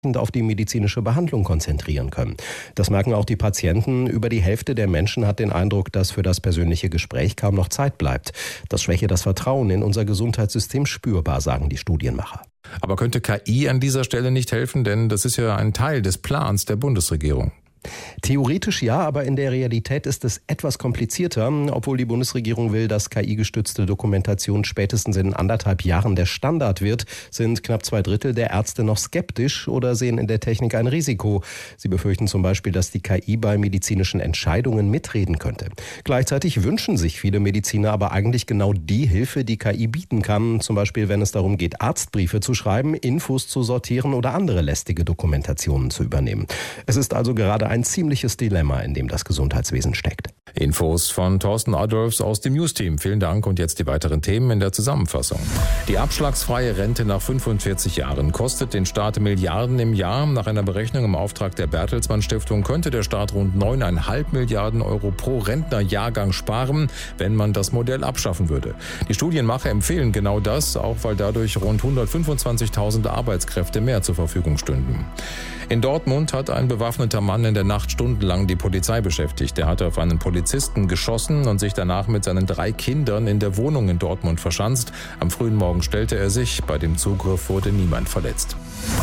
auf die medizinische Behandlung konzentrieren können. Das merken auch die Patienten. Über die Hälfte der Menschen hat den Eindruck, dass für das persönliche Gespräch kaum noch Zeit bleibt. Das schwäche das Vertrauen in unser Gesundheitssystem spürbar, sagen die Studienmacher. Aber könnte KI an dieser Stelle nicht helfen? Denn das ist ja ein Teil des Plans der Bundesregierung. Theoretisch ja, aber in der Realität ist es etwas komplizierter. Obwohl die Bundesregierung will, dass KI-gestützte Dokumentation spätestens in 1,5 Jahren der Standard wird, sind knapp 2/3 der Ärzte noch skeptisch oder sehen in der Technik ein Risiko. Sie befürchten zum Beispiel, dass die KI bei medizinischen Entscheidungen mitreden könnte. Gleichzeitig wünschen sich viele Mediziner aber eigentlich genau die Hilfe, die KI bieten kann. Zum Beispiel, wenn es darum geht, Arztbriefe zu schreiben, Infos zu sortieren oder andere lästige Dokumentationen zu übernehmen. Es ist also gerade ein ziemliches Dilemma, in dem das Gesundheitswesen steckt. Infos von Thorsten Adolfs aus dem News-Team. Vielen Dank und jetzt die weiteren Themen in der Zusammenfassung. Die abschlagsfreie Rente nach 45 Jahren kostet den Staat Milliarden im Jahr. Nach einer Berechnung im Auftrag der Bertelsmann Stiftung könnte der Staat rund 9,5 Milliarden Euro pro Rentnerjahrgang sparen, wenn man das Modell abschaffen würde. Die Studienmacher empfehlen genau das, auch weil dadurch rund 125.000 Arbeitskräfte mehr zur Verfügung stünden. In Dortmund hat ein bewaffneter Mann in der Nacht stundenlang die Polizei beschäftigt. Er hatte auf einen Polizisten geschossen und sich danach mit seinen 3 Kindern in der Wohnung in Dortmund verschanzt. Am frühen Morgen stellte er sich. Bei dem Zugriff wurde niemand verletzt.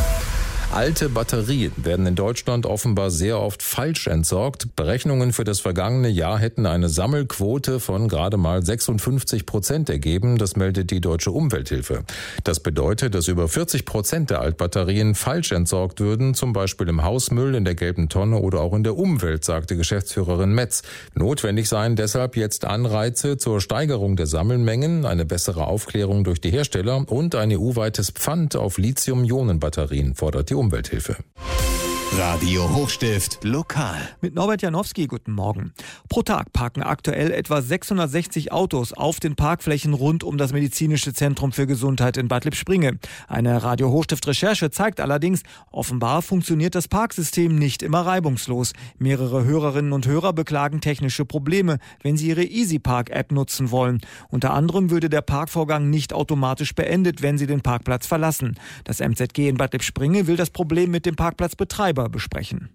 Alte Batterien werden in Deutschland offenbar sehr oft falsch entsorgt. Berechnungen für das vergangene Jahr hätten eine Sammelquote von gerade mal 56% ergeben. Das meldet die Deutsche Umwelthilfe. Das bedeutet, dass über 40% der Altbatterien falsch entsorgt würden, zum Beispiel im Hausmüll, in der gelben Tonne oder auch in der Umwelt, sagte Geschäftsführerin Metz. Notwendig seien deshalb jetzt Anreize zur Steigerung der Sammelmengen, eine bessere Aufklärung durch die Hersteller und ein EU-weites Pfand auf Lithium-Ionen-Batterien, fordert die Umwelthilfe. Radio Hochstift lokal. Mit Norbert Janowski, guten Morgen. Pro Tag parken aktuell etwa 660 Autos auf den Parkflächen rund um das Medizinische Zentrum für Gesundheit in Bad Lippspringe. Eine Radio Hochstift-Recherche zeigt allerdings, offenbar funktioniert das Parksystem nicht immer reibungslos. Mehrere Hörerinnen und Hörer beklagen technische Probleme, wenn sie ihre EasyPark-App nutzen wollen. Unter anderem würde der Parkvorgang nicht automatisch beendet, wenn sie den Parkplatz verlassen. Das MZG in Bad Lippspringe will das Problem mit dem Parkplatzbetreiber besprechen.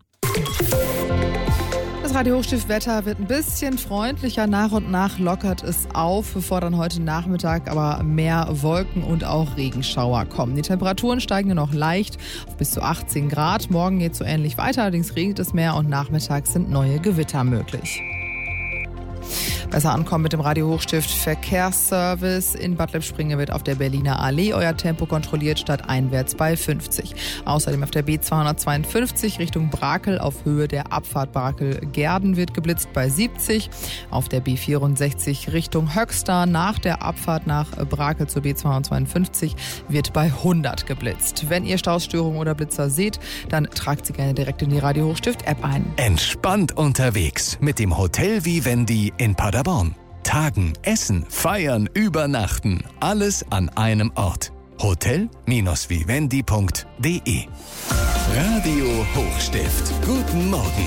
Das Radio Hochstift-Wetter wird ein bisschen freundlicher. Nach und nach lockert es auf, bevor dann heute Nachmittag aber mehr Wolken und auch Regenschauer kommen. Die Temperaturen steigen nur noch leicht auf bis zu 18 Grad. Morgen geht es so ähnlich weiter, allerdings regnet es mehr und nachmittags sind neue Gewitter möglich. Besser ankommen mit dem Radio Hochstift Verkehrsservice. In Bad Lippspringe wird auf der Berliner Allee euer Tempo kontrolliert, stadteinwärts bei 50. Außerdem auf der B252 Richtung Brakel auf Höhe der Abfahrt Brakel-Gerden wird geblitzt bei 70. Auf der B64 Richtung Höxter nach der Abfahrt nach Brakel zur B252 wird bei 100 geblitzt. Wenn ihr Stausstörungen oder Blitzer seht, dann tragt sie gerne direkt in die Radio Hochstift App ein. Entspannt unterwegs mit dem Hotel Vivendi in Paderborn. Tagen, essen, feiern, übernachten. Alles an einem Ort. Hotel-vivendi.de. Radio Hochstift. Guten Morgen.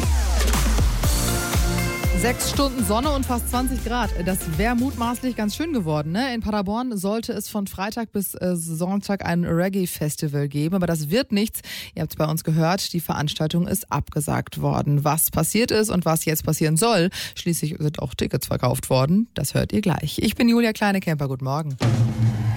6 Stunden Sonne und fast 20 Grad. Das wäre mutmaßlich ganz schön geworden, ne? In Paderborn sollte es von Freitag bis Sonntag ein Reggae-Festival geben, aber das wird nichts. Ihr habt es bei uns gehört, die Veranstaltung ist abgesagt worden. Was passiert ist und was jetzt passieren soll, schließlich sind auch Tickets verkauft worden. Das hört ihr gleich. Ich bin Julia Kleine-Kemper, guten Morgen.